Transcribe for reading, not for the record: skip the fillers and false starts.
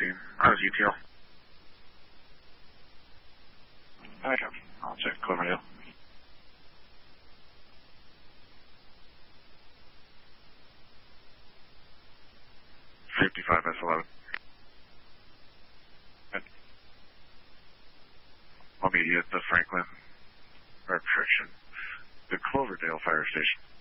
scene. How's UTL? Hi, Captain. I'll check Cloverdale. S11. I'll meet you at the Franklin restriction, the Cloverdale Fire Station.